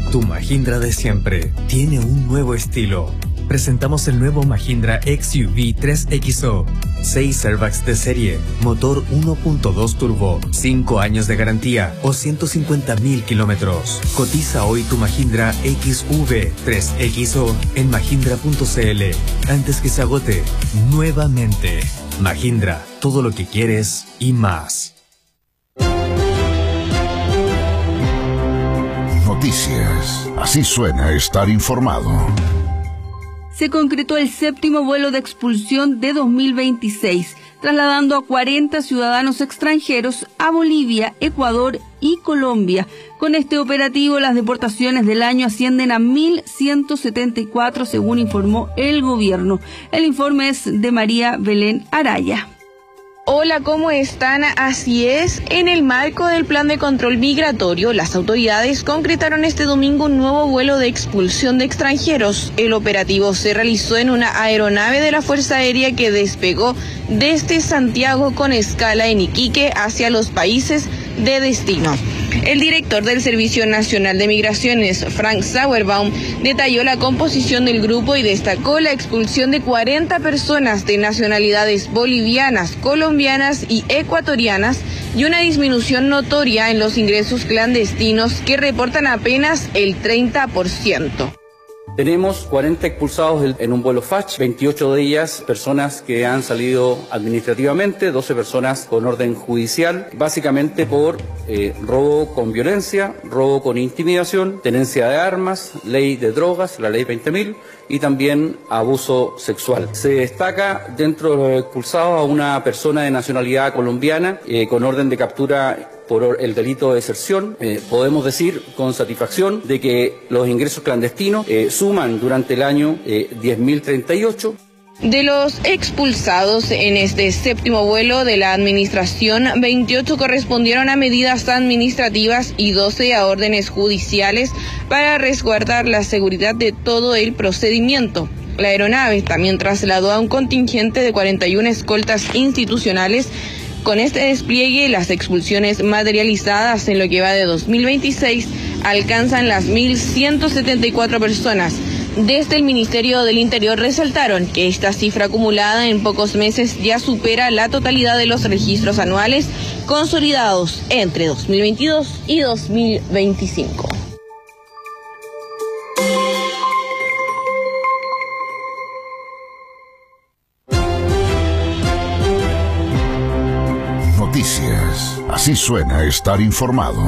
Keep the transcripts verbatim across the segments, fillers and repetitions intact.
Tu Mahindra de siempre tiene un nuevo estilo. Presentamos el nuevo Mahindra X U V tres X O. seis airbags de serie, motor uno punto dos turbo, cinco años de garantía o ciento cincuenta mil kilómetros. Cotiza hoy tu Mahindra X U V tres X O en mahindra punto c l antes que se agote nuevamente. Mahindra, todo lo que quieres y más. Noticias. Así suena estar informado. Se concretó el séptimo vuelo de expulsión de dos mil veintiséis, trasladando a cuarenta ciudadanos extranjeros a Bolivia, Ecuador y Colombia. Con este operativo, las deportaciones del año ascienden a mil ciento setenta y cuatro, según informó el gobierno. El informe es de María Belén Araya. Hola, ¿cómo están? Así es, en el marco del plan de control migratorio, las autoridades concretaron este domingo un nuevo vuelo de expulsión de extranjeros. El operativo se realizó en una aeronave de la Fuerza Aérea que despegó desde Santiago con escala en Iquique hacia los países de destino. El director del Servicio Nacional de Migraciones, Frank Sauerbaum, detalló la composición del grupo y destacó la expulsión de cuarenta personas de nacionalidades bolivianas, colombianas y ecuatorianas y una disminución notoria en los ingresos clandestinos que reportan apenas el treinta por ciento. Tenemos cuarenta expulsados en un vuelo F A C H, veintiocho de ellas personas que han salido administrativamente, doce personas con orden judicial, básicamente por eh, robo con violencia, robo con intimidación, tenencia de armas, ley de drogas, la ley veinte mil, y también abuso sexual. Se destaca dentro de los expulsados a una persona de nacionalidad colombiana eh, con orden de captura por el delito de deserción. Eh, podemos decir con satisfacción de que los ingresos clandestinos eh, suman durante el año eh, diez mil treinta y ocho. De los expulsados en este séptimo vuelo de la administración, veintiocho correspondieron a medidas administrativas y doce a órdenes judiciales para resguardar la seguridad de todo el procedimiento. La aeronave también trasladó a un contingente de cuarenta y una escoltas institucionales. Con este despliegue, las expulsiones materializadas en lo que va de dos mil veintiséis alcanzan las mil ciento setenta y cuatro personas. Desde el Ministerio del Interior resaltaron que esta cifra acumulada en pocos meses ya supera la totalidad de los registros anuales consolidados entre dos mil veintidós y dos mil veinticinco. Noticias. Así suena estar informado.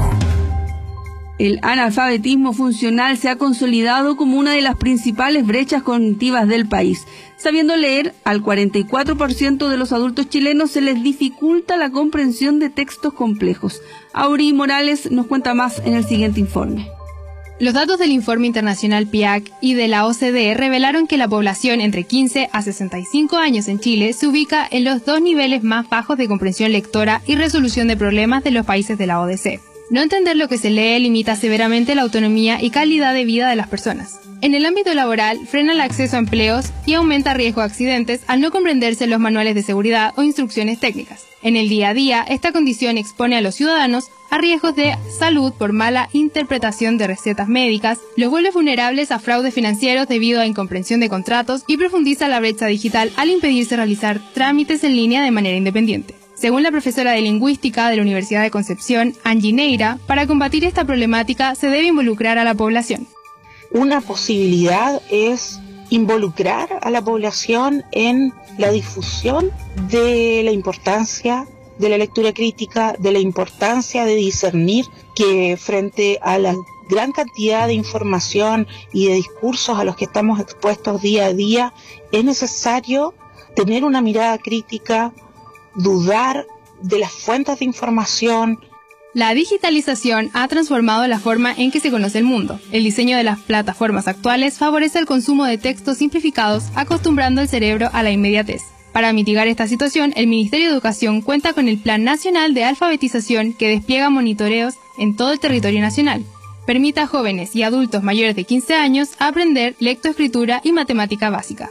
El analfabetismo funcional se ha consolidado como una de las principales brechas cognitivas del país. Sabiendo leer, al cuarenta y cuatro por ciento de los adultos chilenos se les dificulta la comprensión de textos complejos. Aurí Morales nos cuenta más en el siguiente informe. Los datos del informe internacional P I A C y de la O C D E revelaron que la población entre quince a sesenta y cinco años en Chile se ubica en los dos niveles más bajos de comprensión lectora y resolución de problemas de los países de la O D C. No entender lo que se lee limita severamente la autonomía y calidad de vida de las personas. En el ámbito laboral, frena el acceso a empleos y aumenta riesgo de accidentes al no comprenderse los manuales de seguridad o instrucciones técnicas. En el día a día, esta condición expone a los ciudadanos a riesgos de salud por mala interpretación de recetas médicas, los vuelve vulnerables a fraudes financieros debido a incomprensión de contratos y profundiza la brecha digital al impedirse realizar trámites en línea de manera independiente. Según la profesora de Lingüística de la Universidad de Concepción, Angie Neira, para combatir esta problemática se debe involucrar a la población. Una posibilidad es involucrar a la población en la difusión de la importancia de la lectura crítica, de la importancia de discernir que frente a la gran cantidad de información y de discursos a los que estamos expuestos día a día, es necesario tener una mirada crítica, dudar de las fuentes de información. La digitalización ha transformado la forma en que se conoce el mundo. El diseño de las plataformas actuales favorece el consumo de textos simplificados, acostumbrando el cerebro a la inmediatez. Para mitigar esta situación, el Ministerio de Educación cuenta con el Plan Nacional de Alfabetización que despliega monitoreos en todo el territorio nacional. Permite a jóvenes y adultos mayores de quince años aprender lectoescritura y matemática básica.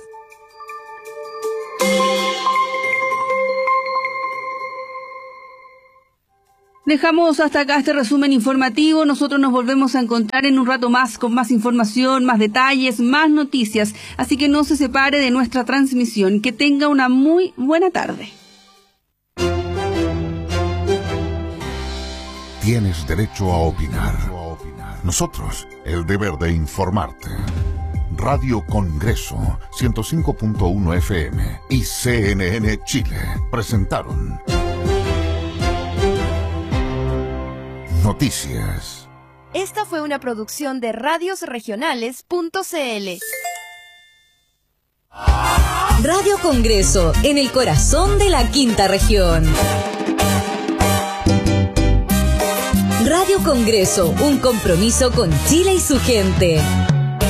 Dejamos hasta acá este resumen informativo. Nosotros nos volvemos a encontrar en un rato más con más información, más detalles, más noticias. Así que no se separe de nuestra transmisión. Que tenga una muy buena tarde. Tienes derecho a opinar. Nosotros, el deber de informarte. Radio Congreso, ciento cinco punto uno F M y C N N Chile presentaron Noticias. Esta fue una producción de radios regionales punto c l. Radio Congreso, en el corazón de la quinta región. Radio Congreso, un compromiso con Chile y su gente.